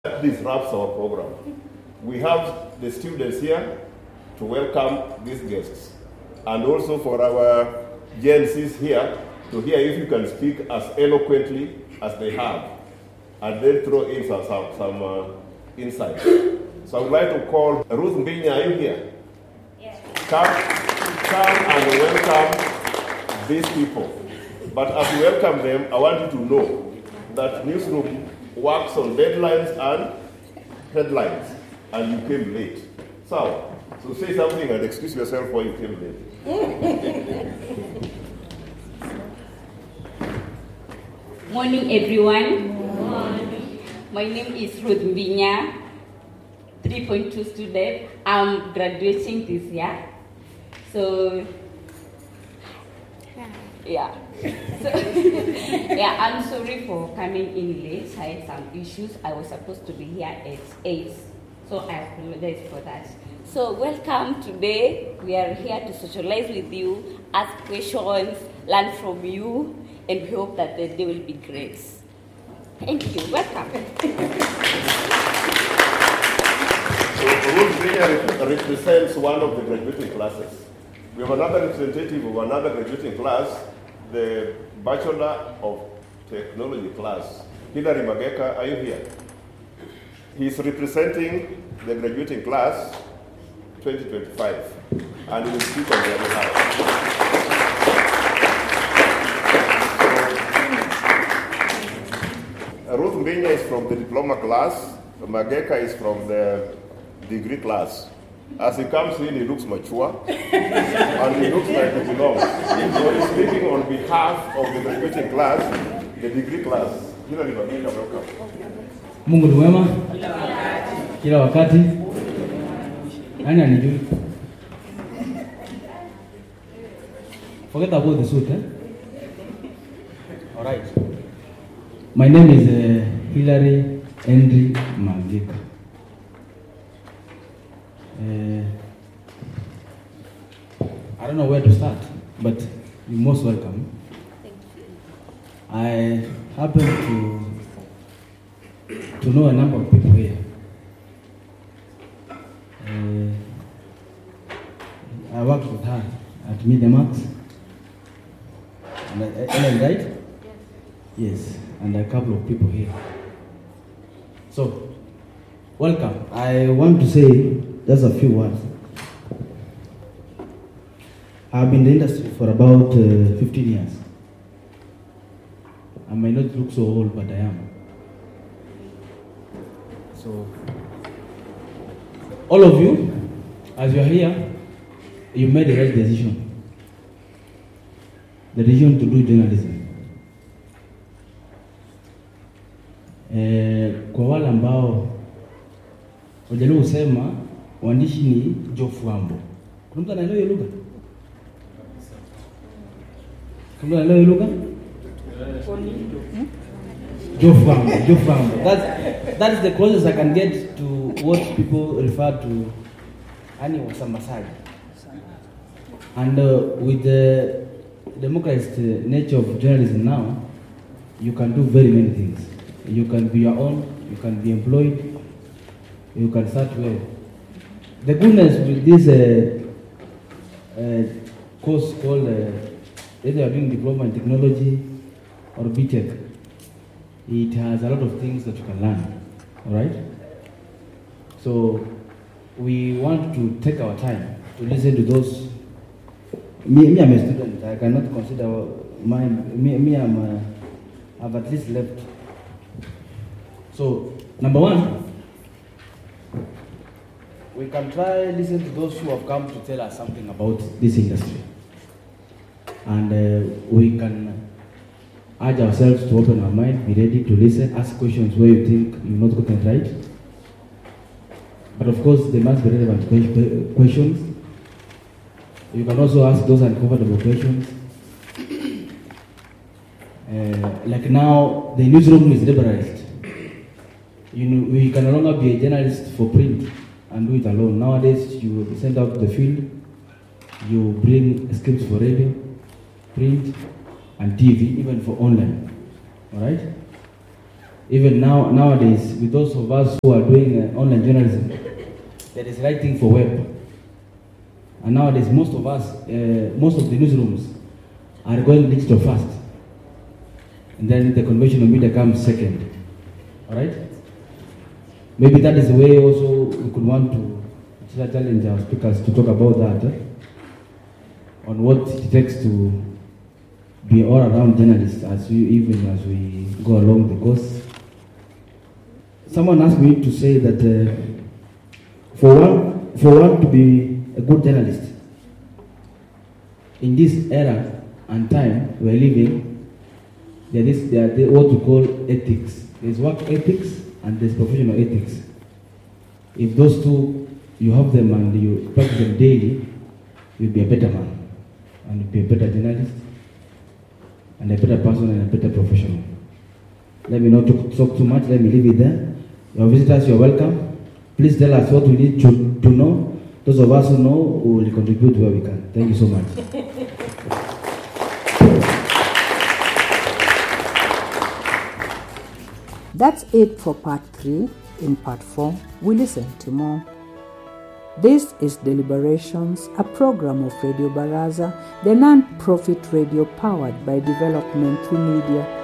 disrupts our program. We have the students here to welcome these guests, and also for our Gen Zs here to hear if you can speak as eloquently as they have, and then throw in some insights. So I would like to call Ruth Mbinya. Are you here? Yes. Come and welcome these people. But as you welcome them, I want you to know that Newsroom works on deadlines and headlines, and you came late. So say something and excuse yourself why you came late. Morning, everyone. Morning. My name is Ruth Mbinya, 3.2 student. I'm graduating this year. So, yeah. I'm sorry for coming in late. I had some issues. I was supposed to be here at 8. So I apologize for that. So welcome today. We are here to socialize with you, ask questions, learn from you, and we hope that the day will be great. Thank you. Welcome. So Ruth Mbinya represents one of the graduating classes. We have another representative of another graduating class, the Bachelor of Technology class. Hilary Mageka, are you here? He's representing the graduating class 2025, and he will speak on their behalf. Ruth Mbinya is from the diploma class. Mageka is from the degree class. As he comes in, he looks mature, and he looks like he belongs. So he's speaking on behalf of the graduating class, the degree class. Hilary Mageka, welcome. Mungu ni mwema kila wakati. Nani anijui? Forget about the suit, eh? All right. My name is Hilary Henry Mageka. I don't know where to start, but you're most welcome. Thank you. I happen to know a number of people here. I worked with her at Media Max. Ellen, right? Yes, and a couple of people here. So, welcome. I want to say just a few words. I've been in the industry for about 15 years. I may not look so old, but I am. So, all of you, as you are here, you made the right decision. The decision to do journalism. Kwa wale ambao wajaribu kusema waandishi ni Jofwambo. Kuna mtu anaelewa hiyo lugha? Kuna mtu anaelewa hiyo lugha? Jofwambo. That is the closest I can get to what people refer to Ani Wasamasai. And with the democratized nature of journalism now, you can do very many things. You can be your own, you can be employed, you can start well. The goodness with this course called either you are doing diploma in technology or BTech, it has a lot of things that you can learn, all right? So we want to take our time to listen to those. Me I'm a student. I cannot consider I've at least left. So, number one, we can try listen to those who have come to tell us something about this industry. And we can urge ourselves to open our mind, be ready to listen, ask questions where you think you're not gotten right. But of course, they must be relevant questions. You can also ask those uncomfortable questions. Like now, the newsroom is liberalized. We can no longer be a journalist for print and do it alone. Nowadays, you send out to the field, you bring scripts for radio, print, and TV, even for online. All right? even nowadays, with those of us who are doing online journalism, there is writing for web. And nowadays, most of us, most of the newsrooms are going digital first. And then the conventional media comes second. All right? Maybe that is the way also we could want to challenge our speakers to talk about that, on what it takes to be all-around journalists even as we go along the course. Someone asked me to say that for one to be a good journalist in this era and time we're living, there are what we call ethics. There's work ethics and there's professional ethics. If those two, you have them and you practice them daily, you'll be a better man, and you'll be a better journalist, and a better person, and a better professional. Let me not talk too much, let me leave it there. Your visitors, you're welcome. Please tell us what we need to know. Those of us who know, we will contribute where we can. Thank you so much. That's it for part 3. In part 4, we listen to more. This is Deliberations, a program of Radio Baraza, the non-profit radio powered by Development Through Media